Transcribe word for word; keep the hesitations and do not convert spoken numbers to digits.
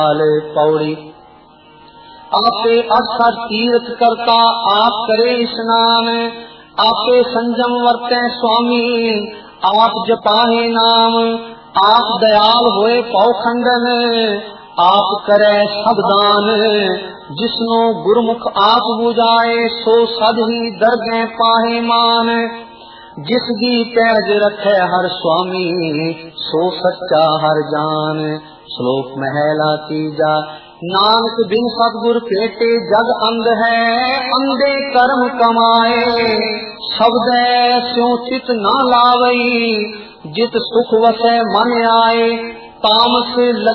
पौड़ी। आपे अक्षर तीर्थ करता आप करे स्नान, आपे संजम वर्ते स्वामी आप जपाहे नाम। आप दयाल होए पौखंडन आप करे सबदान, जिसनो गुरमुख आप बुझाए सो सद ही दरगह पाहे मान। जिसकी पैज रखे हर स्वामी सो सच्चा हर जान। श्लोक महला तीजा। नानक बिन सतगुर पेटे जग अंध है, अंधे कर्म कमाए शब्दे स्यों चित न लावई। जित सुख वसै मन आए तामस